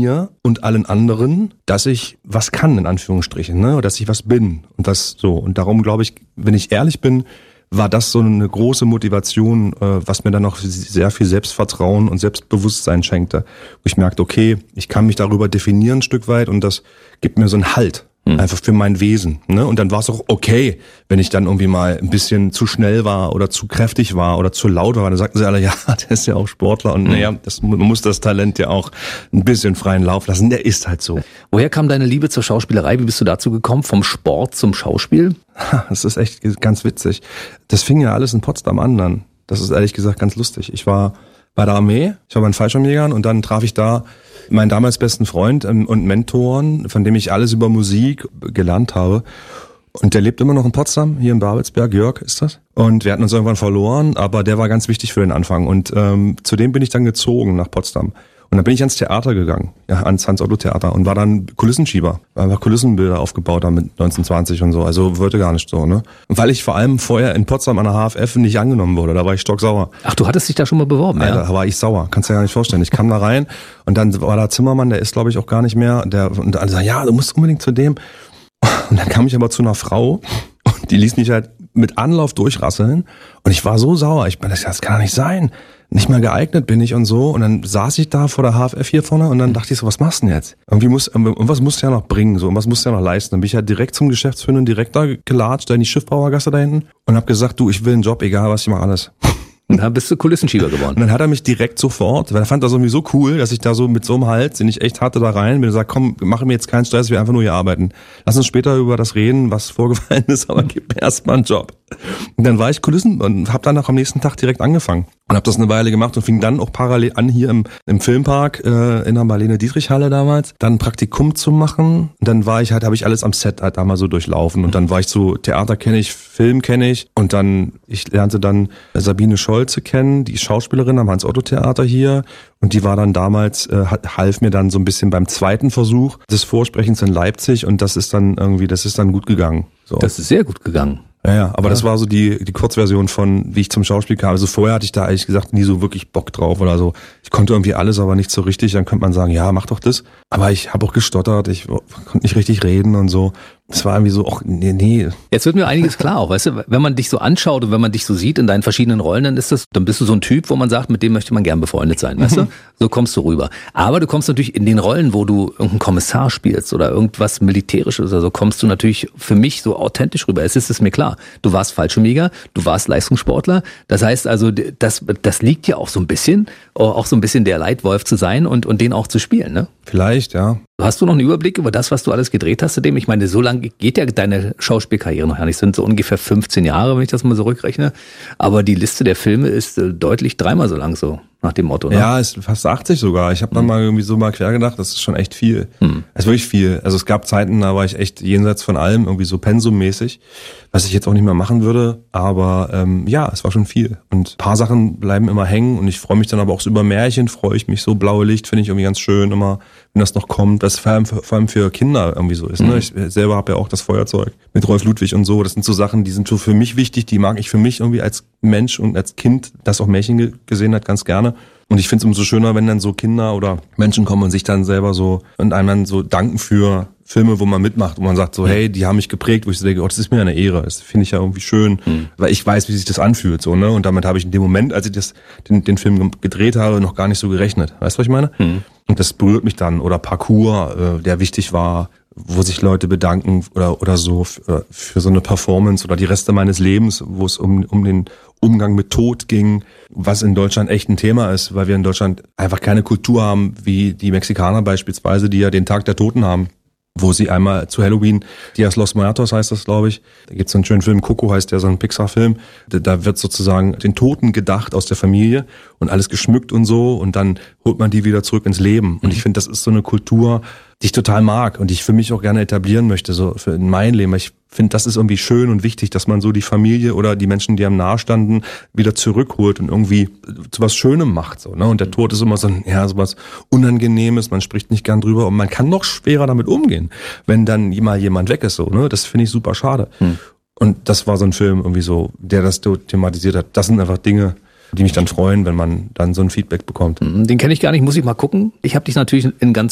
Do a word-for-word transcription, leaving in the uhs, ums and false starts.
mir und allen anderen, dass ich was kann, in Anführungsstrichen, ne? Oder dass ich was bin. Und das so. Und darum glaube ich, wenn ich ehrlich bin, war das so eine große Motivation, was mir dann noch sehr viel Selbstvertrauen und Selbstbewusstsein schenkte. Wo ich merkte, okay, ich kann mich darüber definieren ein Stück weit und das gibt mir so einen Halt. Hm. Einfach für mein Wesen. Ne? Und dann war es auch okay, wenn ich dann irgendwie mal ein bisschen zu schnell war oder zu kräftig war oder zu laut war. Dann sagten sie alle, ja, der ist ja auch Sportler und hm. naja, das, man muss das Talent ja auch ein bisschen freien Lauf lassen. Der ist halt so. Woher kam deine Liebe zur Schauspielerei? Wie bist du dazu gekommen? Vom Sport zum Schauspiel? Das ist echt ganz witzig. Das fing ja alles in Potsdam an dann. Das ist ehrlich gesagt ganz lustig. Ich war bei der Armee, ich war bei den Fallschirmjägern und dann traf ich da meinen damals besten Freund und Mentoren, von dem ich alles über Musik gelernt habe. Und der lebt immer noch in Potsdam, hier in Babelsberg, Jörg ist das. Und wir hatten uns irgendwann verloren, aber der war ganz wichtig für den Anfang. Und ähm, zu dem bin ich dann gezogen nach Potsdam. Und dann bin ich ans Theater gegangen, ja, ans Hans-Otto-Theater und war dann Kulissenschieber. Einfach Kulissenbilder aufgebaut da mit neunzehnhundertzwanzig und so, also wollte gar nicht so, ne. Und weil ich vor allem vorher in Potsdam an der H F F nicht angenommen wurde, da war ich stocksauer. Ach, du hattest dich da schon mal beworben, Alter, ja? Da war ich sauer, kannst du dir gar nicht vorstellen. Ich kam da rein und dann war da Zimmermann, der ist glaube ich auch gar nicht mehr, der, und alle sagen, ja, du musst unbedingt zu dem. Und dann kam ich aber zu einer Frau und die ließ mich halt mit Anlauf durchrasseln und ich war so sauer, ich meine, das kann doch nicht sein. Nicht mal geeignet bin ich und so. Und dann saß ich da vor der H F F hier vorne und dann dachte ich so, was machst du denn jetzt? Irgendwie muss, irgendwas musst du ja noch bringen, so, irgendwas musst du ja noch leisten. Dann bin ich ja direkt zum geschäftsführenden Direktor gelatscht, da in die Schiffbauergasse da hinten und hab gesagt, du, ich will einen Job, egal was, ich mache alles. Und dann bist du Kulissenschieber geworden. Und dann hat er mich direkt sofort, weil er fand das irgendwie so cool, dass ich da so mit so einem Hals, den ich echt hatte, da rein bin und gesagt, komm, mach mir jetzt keinen Stress, wir einfach nur hier arbeiten. Lass uns später über das reden, was vorgefallen ist, aber gib mir erstmal einen Job. Und dann war ich Kulissen und hab dann auch am nächsten Tag direkt angefangen. Und hab das eine Weile gemacht und fing dann auch parallel an, hier im, im Filmpark äh, in der Marlene-Dietrich-Halle damals, dann ein Praktikum zu machen. Und dann war ich halt, habe ich alles am Set halt einmal so durchlaufen. Und dann war ich so, Theater kenne ich, Film kenne ich. Und dann, ich lernte dann Sabine Scholze kennen, die Schauspielerin am Hans-Otto-Theater hier. Und die war dann damals, äh, half mir dann so ein bisschen beim zweiten Versuch des Vorsprechens in Leipzig. Und das ist dann irgendwie, das ist dann gut gegangen. So. Das ist sehr gut gegangen. Ja, ja, aber ja. Das war so die die Kurzversion von, wie ich zum Schauspiel kam. Also vorher hatte ich da ehrlich gesagt nie so wirklich Bock drauf oder so. Ich konnte irgendwie alles, aber nicht so richtig. Dann könnte man sagen, ja, mach doch das. Aber ich habe auch gestottert, ich konnte nicht richtig reden und so. Es war irgendwie so, ach, nee, nee. Jetzt wird mir einiges klar auch, weißt du, wenn man dich so anschaut und wenn man dich so sieht in deinen verschiedenen Rollen, dann ist das, dann bist du so ein Typ, wo man sagt, mit dem möchte man gern befreundet sein, weißt du? So kommst du rüber. Aber du kommst natürlich in den Rollen, wo du irgendeinen Kommissar spielst oder irgendwas Militärisches oder so, kommst du natürlich für mich so authentisch rüber. Es ist es mir klar. Du warst Fallschirmjäger, du warst Leistungssportler. Das heißt also, das, das liegt ja auch so ein bisschen, auch so ein bisschen der Leitwolf zu sein und, und den auch zu spielen, ne? Vielleicht, ja. Hast du noch einen Überblick über das, was du alles gedreht hast seitdem? Ich meine, so lange geht ja deine Schauspielkarriere noch gar nicht. Es sind so ungefähr fünfzehn Jahre, wenn ich das mal so rückrechne. Aber die Liste der Filme ist deutlich dreimal so lang so, nach dem Motto, ne? Ja, ist fast achtzig sogar. Ich habe dann hm. mal irgendwie so mal quer gedacht, das ist schon echt viel. Hm. Das ist wirklich viel. Also es gab Zeiten, da war ich echt jenseits von allem, irgendwie so pensummäßig, was ich jetzt auch nicht mehr machen würde. Aber ähm, ja, es war schon viel. Und ein paar Sachen bleiben immer hängen und ich freue mich dann aber auch so über Märchen, freue ich mich so. Blaue Licht finde ich irgendwie ganz schön immer, wenn das noch kommt, das vor allem für, vor allem für Kinder irgendwie so ist. Ne? Ich selber habe ja auch das Feuerzeug mit Rolf Ludwig und so. Das sind so Sachen, die sind so für mich wichtig, die mag ich für mich irgendwie als Mensch und als Kind, das auch Märchen ge- gesehen hat, ganz gerne. Und ich finde es umso schöner, wenn dann so Kinder oder Menschen kommen und sich dann selber so und einem dann so danken für Filme, wo man mitmacht, wo man sagt so, hey, die haben mich geprägt, wo ich so denke, oh, das ist mir eine Ehre. Das finde ich ja irgendwie schön, mhm. weil ich weiß, wie sich das anfühlt, so, ne? Und damit habe ich in dem Moment, als ich das, den, den Film gedreht habe, noch gar nicht so gerechnet. Weißt du, was ich meine? Mhm. Und das berührt mich dann. Oder Parcours, äh, der wichtig war, wo sich Leute bedanken oder oder so für, für so eine Performance oder die Reste meines Lebens, wo es um um den Umgang mit Tod ging, was in Deutschland echt ein Thema ist, weil wir in Deutschland einfach keine Kultur haben, wie die Mexikaner beispielsweise, die ja den Tag der Toten haben, wo sie einmal zu Halloween, Dias los Muertos heißt das, glaube ich, da gibt's so einen schönen Film, Coco heißt der, so ein Pixar-Film, da, da wird sozusagen den Toten gedacht aus der Familie und alles geschmückt und so und dann holt man die wieder zurück ins Leben. Und ich finde, das ist so eine Kultur, die ich total mag und die ich für mich auch gerne etablieren möchte, so für in mein Leben. Ich finde, das ist irgendwie schön und wichtig, dass man so die Familie oder die Menschen, die einem nahestanden, wieder zurückholt und irgendwie zu was Schönem macht, so, ne? Und der Tod ist immer so ein, ja, so was Unangenehmes, man spricht nicht gern drüber und man kann noch schwerer damit umgehen, wenn dann mal jemand weg ist, so, ne? Das finde ich super schade. Hm. Und das war so ein Film irgendwie so, der das thematisiert hat. Das sind einfach Dinge, die mich dann freuen, wenn man dann so ein Feedback bekommt. Den kenne ich gar nicht, muss ich mal gucken. Ich habe dich natürlich in ganz